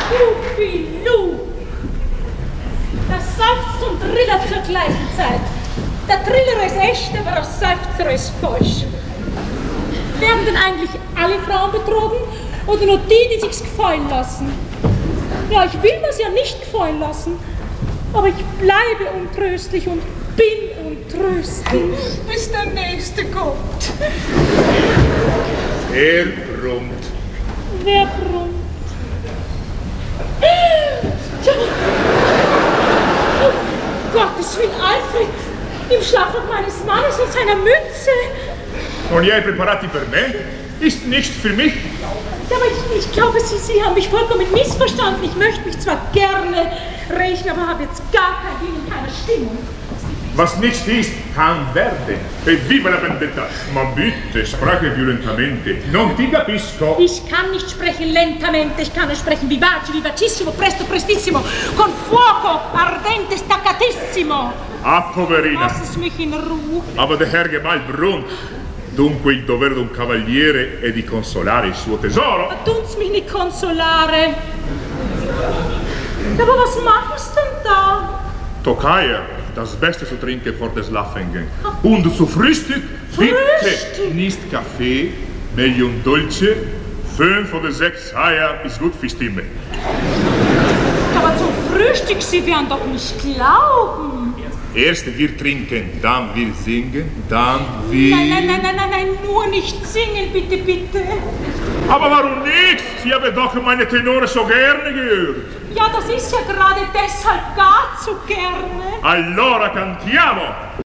Schufilu. Der seufzt und trillert zur gleichen Zeit. Der Triller ist echt, aber der Seufzer ist falsch. Werden denn eigentlich alle Frauen betrogen oder nur die sich's gefallen lassen? Ja, ich will mir's ja nicht gefallen lassen, aber ich bleibe untröstlich und bin untröstlich. Bis der Nächste kommt. Er brummt. Wer brummt? Ja. Oh, Gottes Willen, Alfred! Im Schlafrock meines Mannes und seiner Mütze! Und ihr preparati per me? Ist nicht für mich? Ja, aber ich glaube, Sie haben mich vollkommen missverstanden. Ich möchte mich zwar gerne rächen, aber habe jetzt gar kein Ding in keiner Stimmung. Was nicht ist, kann werden. E viva la vendetta! Ma bitte, sprache violentamente. Non ti capisco. Ich kann nicht sprechen lentamente, ich kann nur sprechen vivace, vivacissimo, presto, prestissimo, con fuoco, ardente, staccatissimo. Ah, poverina. Lass es mich in Ruhe. Aber der Herr Gemahl brummt. Dunque il dovere d'un cavaliere è di consolare il suo tesoro. Ma tun's mich nicht consolare. Aber was machst du denn da? Tokaja, das Beste zu trinken vor des Schlafengehen. Und zu Frühstück, bitte nicht Kaffee, meglio un dolce. 5 oder 6 Eier ist gut für Stimme. Aber zum Frühstück, Sie werden doch nicht glauben. Erst wir trinken, dann wir singen, dann wir... Nein, nur nicht singen, bitte, bitte. Aber warum nicht? Sie haben doch meine Tenore so gerne gehört. Ja, das ist ja gerade deshalb gar zu gerne. Allora cantiamo!